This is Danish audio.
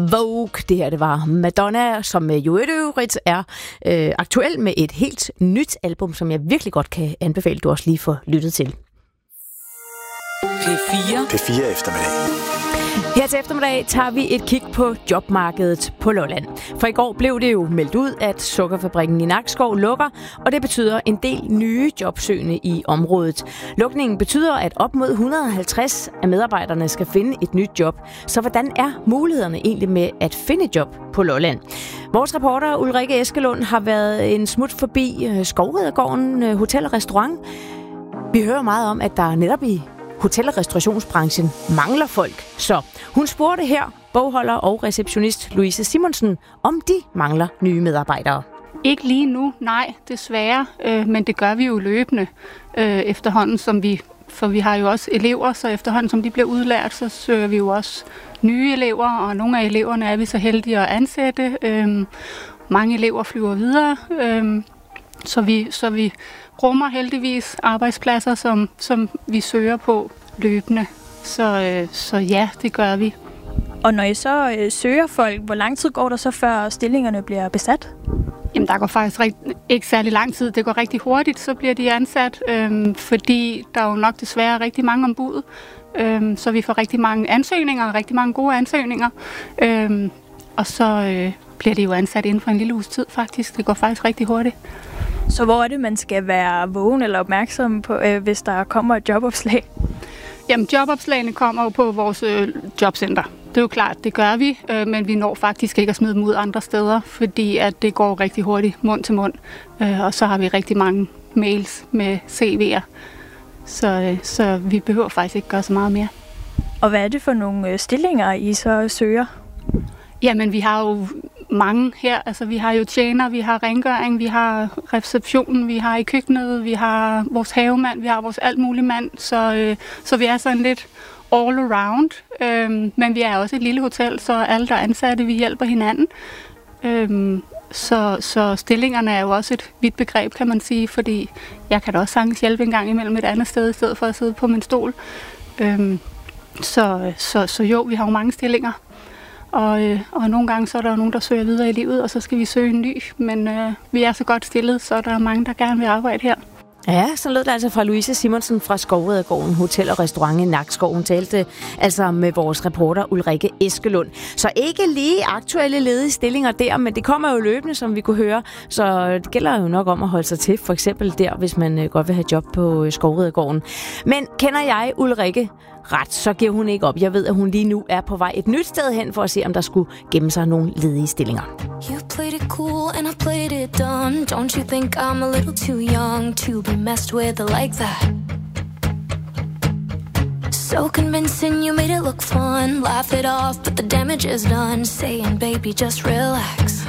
Vogue. Det her, det var Madonna, som jo i øvrigt er aktuel med et helt nyt album, som jeg virkelig godt kan anbefale, du også lige får lyttet til. P4 eftermiddag. Her til eftermiddag tager vi et kig på jobmarkedet på Lolland. For i går blev det jo meldt ud, at sukkerfabrikken i Nakskov lukker, og det betyder en del nye jobsøgende i området. Lukningen betyder, at op mod 150 af medarbejderne skal finde et nyt job. Så hvordan er mulighederne egentlig med at finde job på Lolland? Vores reporter Ulrike Eskelund har været en smut forbi Skovridergården Hotel og Restaurant. Vi hører meget om, at der netop i hotel- og restaurationsbranchen mangler folk. Så hun spurgte her bogholder og receptionist Louise Simonsen, om de mangler nye medarbejdere. Ikke lige nu, nej, desværre. Men det gør vi jo løbende efterhånden, for vi har jo også elever, så efterhånden som de bliver udlært, så søger vi jo også nye elever, og nogle af eleverne er vi så heldige at ansætte. Mange elever flyver videre, så vi rummer heldigvis arbejdspladser, som vi søger på løbende. Så ja, det gør vi. Og når I så søger folk, hvor lang tid går der så, før stillingerne bliver besat? Jamen, der går faktisk ikke særlig lang tid. Det går rigtig hurtigt, så bliver de ansat, fordi der er jo nok desværre rigtig mange om budet. Så vi får rigtig mange ansøgninger, rigtig mange gode ansøgninger. Og så bliver de jo ansat inden for en lille uges tid faktisk. Det går faktisk rigtig hurtigt. Så hvor er det, man skal være vågen eller opmærksom på, hvis der kommer et jobopslag? Jamen, jobopslagene kommer jo på vores jobcenter. Det er jo klart, det gør vi, men vi når faktisk ikke at smide dem ud andre steder, fordi at det går rigtig hurtigt mund til mund. Og så har vi rigtig mange mails med CV'er, så vi behøver faktisk ikke gøre så meget mere. Og hvad er det for nogle stillinger, I så søger? Jamen, vi har jo mange her. Altså, vi har jo tjener, vi har rengøring, vi har receptionen, vi har i køkkenet, vi har vores havemand, vi har vores alt muligt mand. Så vi er sådan lidt all around. Men vi er også et lille hotel, så alle, der er ansatte, vi hjælper hinanden. Så stillingerne er jo også et vidt begreb, kan man sige, fordi jeg kan da også sagtens hjælpe en gang imellem et andet sted, i stedet for at sidde på min stol. Så jo, vi har jo mange stillinger. Og nogle gange så er der jo nogen, der søger videre i livet, og så skal vi søge en ny. Men vi er så godt stillet, så der er mange, der gerne vil arbejde her. Ja, så lød det altså fra Louise Simonsen fra Skovridergården Hotel og Restaurant i Nakskov. Hun talte altså med vores reporter Ulrike Eskelund. Så ikke lige aktuelle ledige stillinger der, men det kommer jo løbende, som vi kunne høre. Så det gælder jo nok om at holde sig til, for eksempel der, hvis man godt vil have job på Skovridergården. Men kender jeg Ulrike ret, så giver hun ikke op. Jeg ved, at hun lige nu er på vej et nyt sted hen for at se, om der skulle gemme sig nogle ledige stillinger. You played it cool and I played it dumb. Don't you think I'm a little too young to be messed with like that? So convincing, you made it look fun. Laugh it off, but the damage is done. Saying, baby, just relax.